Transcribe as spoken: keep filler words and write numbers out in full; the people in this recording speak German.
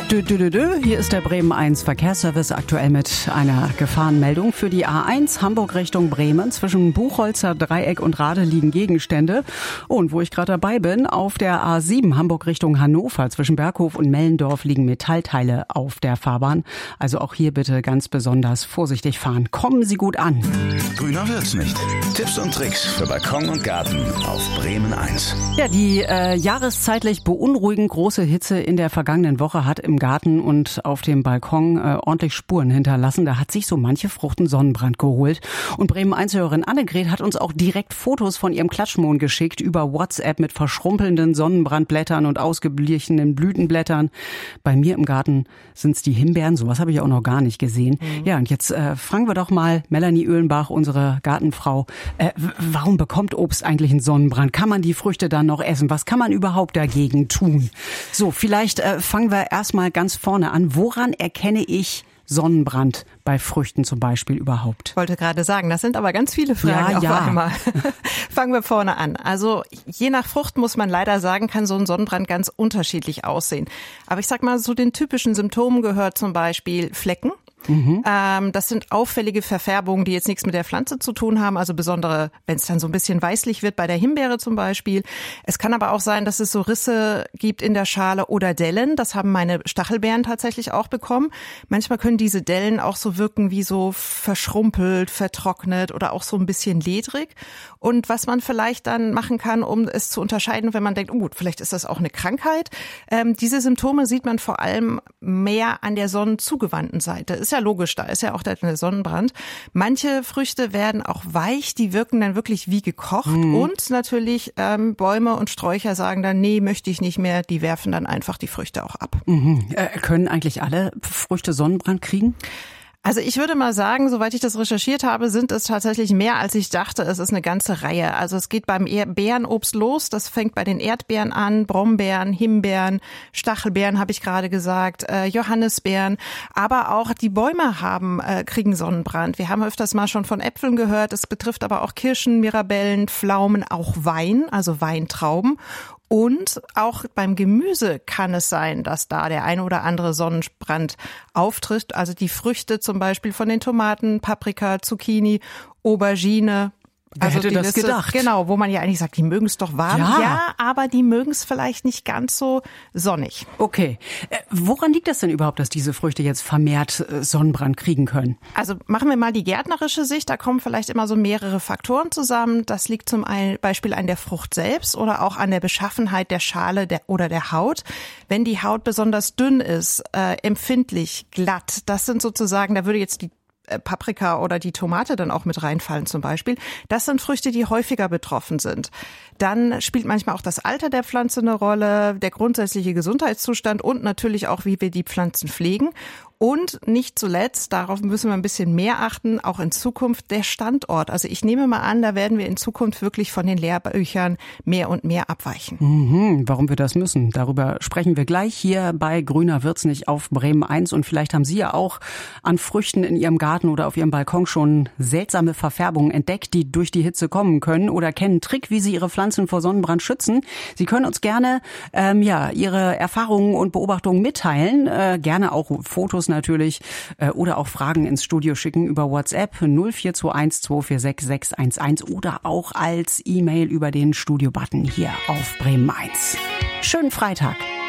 Dö, dö, dö, dö. Hier ist der Bremen eins Verkehrsservice aktuell mit einer Gefahrenmeldung für die A eins Hamburg Richtung Bremen. Zwischen Buchholzer Dreieck und Rade liegen Gegenstände. Und wo ich gerade dabei bin, auf der A sieben Hamburg Richtung Hannover zwischen Berghof und Mellendorf liegen Metallteile auf der Fahrbahn. Also auch hier bitte ganz besonders vorsichtig fahren. Kommen Sie gut an. Grüner wird's nicht. Tipps und Tricks für Balkon und Garten auf Bremen eins. Ja, die äh, jahreszeitlich beunruhigend große Hitze in der vergangenen Woche hat im Garten und auf dem Balkon äh, ordentlich Spuren hinterlassen. Da hat sich so manche Frucht einen Sonnenbrand geholt. Und Bremen eins-Hörerin Annegret hat uns auch direkt Fotos von ihrem Klatschmohn geschickt über WhatsApp mit verschrumpelnden Sonnenbrandblättern und ausgeblichenen Blütenblättern. Bei mir im Garten sind's die Himbeeren. Sowas habe ich auch noch gar nicht gesehen. Mhm. Ja, und jetzt äh, fragen wir doch mal Melanie Oehlenbach, unsere Gartenfrau. Äh, w- warum bekommt Obst eigentlich einen Sonnenbrand? Kann man die Früchte dann noch essen? Was kann man überhaupt dagegen tun? So, vielleicht äh, fangen wir erstmal ganz vorne an. Woran erkenne ich Sonnenbrand bei Früchten zum Beispiel überhaupt? Ich wollte gerade sagen, das sind aber ganz viele Fragen ja, auf ja. einmal. Fangen wir vorne an. Also je nach Frucht muss man leider sagen, kann so ein Sonnenbrand ganz unterschiedlich aussehen. Aber ich sag mal, zu den typischen Symptomen gehört zum Beispiel Flecken. Mhm. Ähm, das sind auffällige Verfärbungen, die jetzt nichts mit der Pflanze zu tun haben, also besondere, wenn es dann so ein bisschen weißlich wird, bei der Himbeere zum Beispiel. Es kann aber auch sein, dass es so Risse gibt in der Schale oder Dellen. Das haben meine Stachelbeeren tatsächlich auch bekommen. Manchmal können diese Dellen auch so wirken wie so verschrumpelt, vertrocknet oder auch so ein bisschen ledrig. Und was man vielleicht dann machen kann, um es zu unterscheiden, wenn man denkt, oh, vielleicht ist das auch eine Krankheit. Ähm, diese Symptome sieht man vor allem mehr an der sonnenzugewandten Seite. Ist ja logisch, da ist ja auch der Sonnenbrand. Manche Früchte werden auch weich, die wirken dann wirklich wie gekocht. Mhm. Und natürlich ähm, Bäume und Sträucher sagen dann, nee, möchte ich nicht mehr. Die werfen dann einfach die Früchte auch ab. Mhm. Äh, können eigentlich alle Früchte Sonnenbrand kriegen? Also ich würde mal sagen, soweit ich das recherchiert habe, sind es tatsächlich mehr, als ich dachte. Es ist eine ganze Reihe. Also es geht beim Beerenobst los. Das fängt bei den Erdbeeren an, Brombeeren, Himbeeren, Stachelbeeren habe ich gerade gesagt, äh, Johannisbeeren. Aber auch die Bäume haben äh, kriegen Sonnenbrand. Wir haben öfters mal schon von Äpfeln gehört. Es betrifft aber auch Kirschen, Mirabellen, Pflaumen, auch Wein, also Weintrauben. Und auch beim Gemüse kann es sein, dass da der ein oder andere Sonnenbrand auftritt. Also die Früchte zum Beispiel von den Tomaten, Paprika, Zucchini, Aubergine. Wer also hätte die das Liste, gedacht? Genau, wo man ja eigentlich sagt, die mögen es doch warm. Ja. ja, aber die mögen es vielleicht nicht ganz so sonnig. Okay. Äh, woran liegt das denn überhaupt, dass diese Früchte jetzt vermehrt äh, Sonnenbrand kriegen können? Also machen wir mal die gärtnerische Sicht. Da kommen vielleicht immer so mehrere Faktoren zusammen. Das liegt zum Beispiel an der Frucht selbst oder auch an der Beschaffenheit der Schale der, oder der Haut. Wenn die Haut besonders dünn ist, äh, empfindlich, glatt, das sind sozusagen, da würde jetzt die Paprika oder die Tomate dann auch mit reinfallen zum Beispiel. Das sind Früchte, die häufiger betroffen sind. Dann spielt manchmal auch das Alter der Pflanze eine Rolle, der grundsätzliche Gesundheitszustand und natürlich auch, wie wir die Pflanzen pflegen. Und nicht zuletzt, darauf müssen wir ein bisschen mehr achten, auch in Zukunft der Standort. Also ich nehme mal an, da werden wir in Zukunft wirklich von den Lehrbüchern mehr und mehr abweichen. Mhm, warum wir das müssen, darüber sprechen wir gleich hier bei Grüner wird's nicht auf Bremen eins. Und vielleicht haben Sie ja auch an Früchten in Ihrem Garten oder auf Ihrem Balkon schon seltsame Verfärbungen entdeckt, die durch die Hitze kommen können, oder kennen einen Trick, wie Sie Ihre Pflanzen vor Sonnenbrand schützen. Sie können uns gerne ähm, ja Ihre Erfahrungen und Beobachtungen mitteilen, äh, gerne auch Fotos natürlich äh, oder auch Fragen ins Studio schicken über WhatsApp null vier zwei eins zwei vier sechs sechs eins eins oder auch als E-Mail über den Studio-Button hier auf Bremen eins. Schönen Freitag.